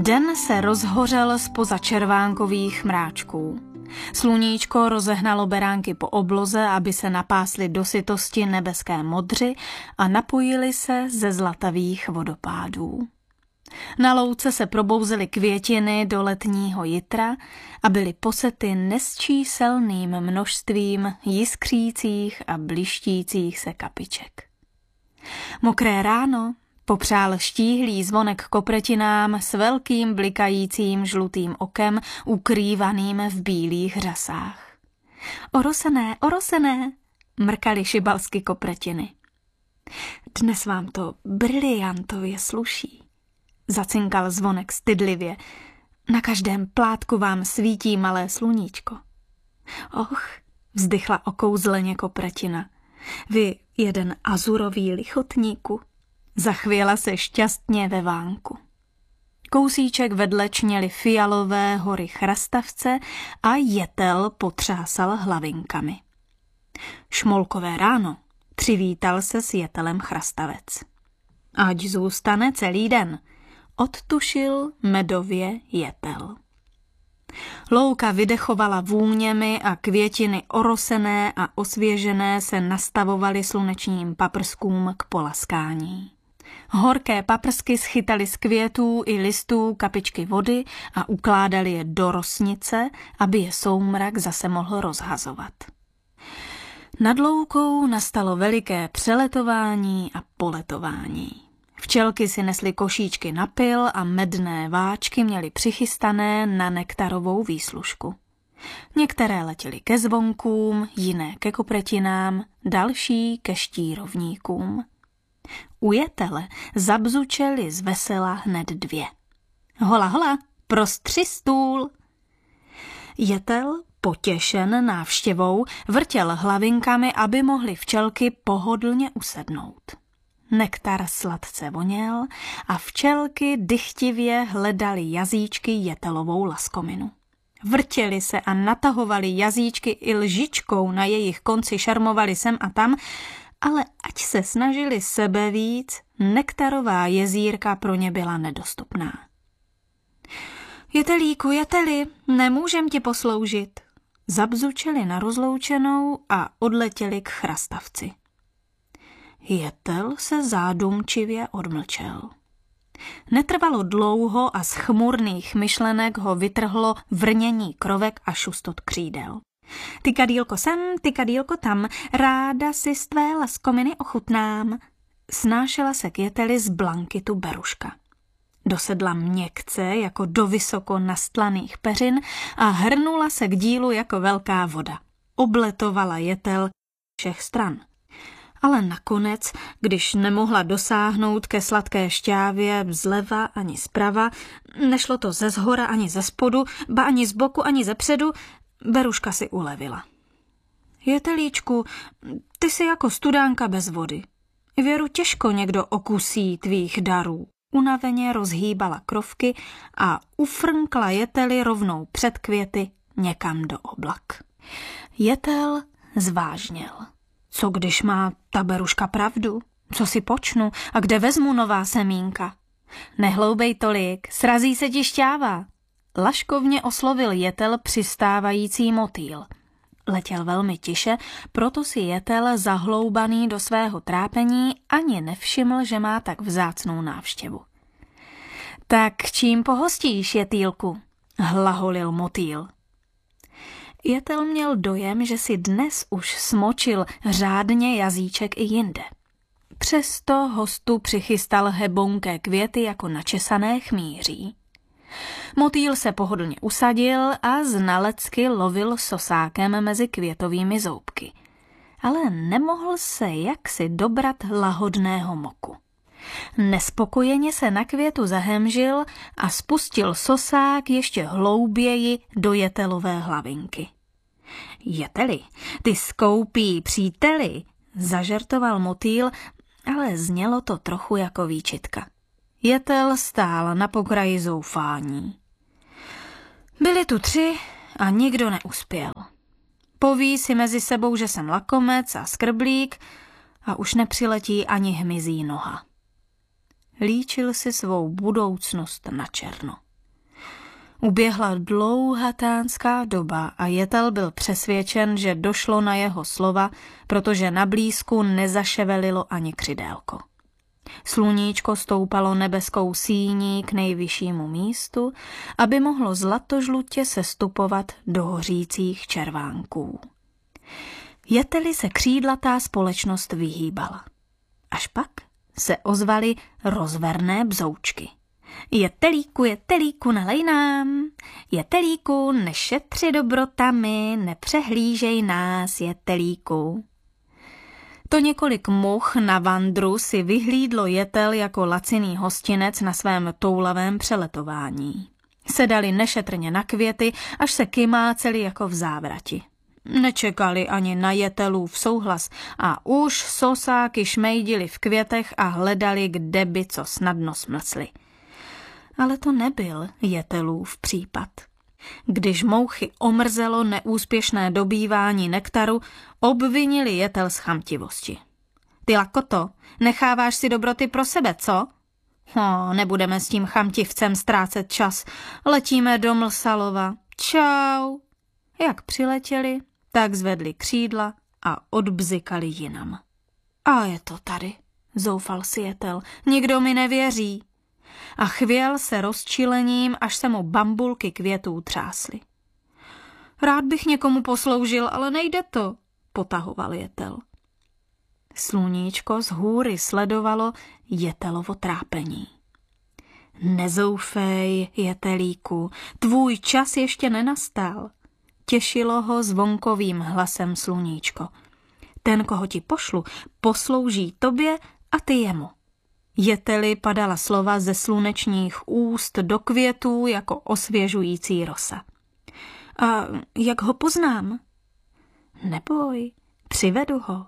Den se rozhořel zpoza červánkových mráčků. Sluníčko rozehnalo beránky po obloze, aby se napásly do sytosti nebeské modři a napojily se ze zlatavých vodopádů. Na louce se probouzely květiny do letního jitra a byly posety nesčíselným množstvím jiskřících a blištících se kapiček. Mokré ráno popřál štíhlý zvonek kopretinám s velkým blikajícím žlutým okem ukrývaným v bílých řasách. Orosené, orosené, mrkaly šibalsky kopretiny. Dnes vám to briliantově sluší, zacinkal zvonek stydlivě. Na každém plátku vám svítí malé sluníčko. Och, vzdychla okouzleně kopretina. Vy jeden azurový lichotníku. Zachvěla se šťastně ve vánku. Kousíček vedle čněly fialové hory chrastavce a jetel potřásal hlavinkami. Šmolkové ráno, přivítal se s jetelem chrastavec. Ať zůstane celý den, odtušil medově jetel. Louka vydechovala vůněmi a květiny orosené a osvěžené se nastavovaly slunečním paprskům k polaskání. Horké paprsky schytaly z květů i listů kapičky vody a ukládali je do rosnice, aby je soumrak zase mohl rozhazovat. Nad loukou nastalo veliké přeletování a poletování. Včelky si nesly košíčky na pil a medné váčky měly přichystané na nektarovou výslužku. Některé letěly ke zvonkům, jiné ke kopretinám, další ke štírovníkům. U jetele zabzučeli z vesela hned dvě. Hola, hola, prostři stůl! Jetel, potěšen návštěvou, vrtěl hlavinkami, aby mohly včelky pohodlně usednout. Nektar sladce voněl a včelky dychtivě hledaly jazyčky jetelovou laskominu. Vrtěli se a natahovali jazyčky i lžičkou na jejich konci šarmovali sem a tam, ale ať se snažili sebe víc, nektarová jezírka pro ně byla nedostupná. Jetelíku, jeteli, nemůžem ti posloužit. Zabzučeli na rozloučenou a odletěli k chrastavci. Jetel se zádumčivě odmlčel. Netrvalo dlouho a z chmurných myšlenek ho vytrhlo vrnění krovek a šustot křídel. Tykadýlko sem, tykadýlko tam, ráda si z tvé laskominy ochutnám. Snášela se k jeteli z blankitu beruška. Dosedla měkce jako do vysoko nastlaných peřin a hrnula se k dílu jako velká voda. Obletovala jetel všech stran. Ale nakonec, když nemohla dosáhnout ke sladké šťávě zleva ani zprava, nešlo to ze zhora ani ze spodu, ba ani z boku ani ze předu, beruška si ulevila. Jetelíčku, ty jsi jako studánka bez vody. Věru těžko někdo okusí tvých darů. Unaveně rozhýbala krovky a ufrnkla jeteli rovnou před květy někam do oblak. Jetel zvážněl. Co když má ta beruška pravdu? Co si počnu a kde vezmu nová semínka? Nehloubej tolik, srazí se ti šťáva. Laškovně oslovil jetel přistávající motýl. Letěl velmi tiše, proto si jetel zahloubaný do svého trápení ani nevšiml, že má tak vzácnou návštěvu. Tak čím pohostíš, jetýlku? Hlaholil motýl. Jetel měl dojem, že si dnes už smočil řádně jazyček i jinde. Přesto hostu přichystal hebonké květy jako načesané chmýří. Motýl se pohodlně usadil a znalecky lovil sosákem mezi květovými zoubky. Ale nemohl se jaksi dobrat lahodného moku. Nespokojeně se na květu zahemžil a spustil sosák ještě hlouběji do jetelové hlavinky. Jeteli, ty skoupí příteli, zažertoval motýl, ale znělo to trochu jako výčitka. Jetel stál na pokraji zoufání. Byli tu 3 a nikdo neuspěl. Poví si mezi sebou, že jsem lakomec a skrblík a už nepřiletí ani hmyzí noha. Líčil si svou budoucnost na černo. Uběhla dlouhatánská doba a Jetel byl přesvědčen, že došlo na jeho slova, protože na blízku nezaševelilo ani křidélko. Sluníčko stoupalo nebeskou síní k nejvyššímu místu, aby mohlo zlatožlutě sestupovat do hořících červánků. Jeteli se křídlatá společnost vyhýbala. Až pak se ozvaly rozverné bzoučky. Jetelíku, nalej nám. Jetelíku, nešetři dobrotami, nepřehlížej nás, jetelíku. To několik much na vandru si vyhlídlo Jetel jako laciný hostinec na svém toulavém přeletování. Sedali nešetrně na květy, až se kymáceli jako v závrati. Nečekali ani na Jetelův souhlas a už sosáky šmejdili v květech a hledali, kde by co snadno smlsli. Ale to nebyl Jetelův případ. Když mouchy omrzelo neúspěšné dobývání nektaru, obvinili Jetel z chamtivosti. Ty lakoto, necháváš si dobroty pro sebe, co? Nebudeme s tím chamtivcem ztrácet čas, letíme do Mlsalova. Čau. Jak přiletěli, tak zvedli křídla a odbzykali jinam. A je to tady, zoufal si Jetel, nikdo mi nevěří. A chvěl se rozčilením, až se mu bambulky květů třásly. Rád bych někomu posloužil, ale nejde to, potahoval Jetel. Sluníčko z hůry sledovalo Jetelovo trápení. Nezoufej, Jetelíku, tvůj čas ještě nenastal, těšilo ho zvonkovým hlasem Sluníčko. Ten, koho ti pošlu, poslouží tobě a ty jemu. Jeteli padala slova ze slunečních úst do květů jako osvěžující rosa. A jak ho poznám? Neboj, přivedu ho.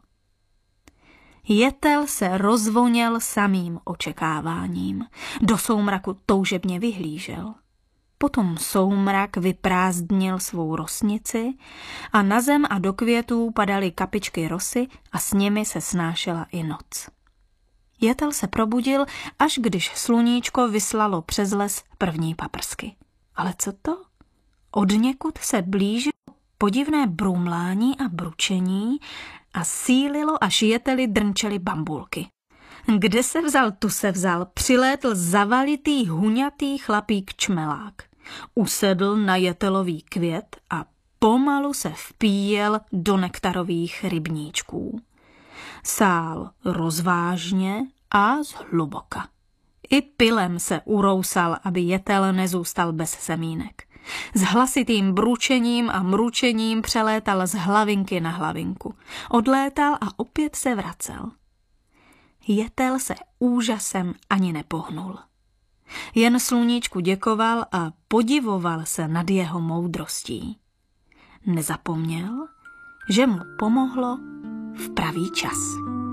Jetel se rozvoněl samým očekáváním. Do soumraku toužebně vyhlížel. Potom soumrak vyprázdnil svou rosnici a na zem a do květů padaly kapičky rosy a s nimi se snášela i noc. Jetel se probudil, až když sluníčko vyslalo přes les první paprsky. Ale co to? Odněkud se blížilo podivné brumlání a bručení a sílilo, až Jeteli drnčely bambulky. Kde se vzal, tu se vzal, přilétl zavalitý huňatý chlapík čmelák. Usedl na Jetelový květ a pomalu se vpíjel do nektarových rybníčků. Sál rozvážně a zhluboka. I pilem se urousal, aby Jetel nezůstal bez semínek. S hlasitým bručením a mručením přelétal z hlavinky na hlavinku. Odlétal a opět se vracel. Jetel se úžasem ani nepohnul. Jen sluníčku děkoval a podivoval se nad jeho moudrostí. Nezapomněl, že mu pomohlo v pravý čas.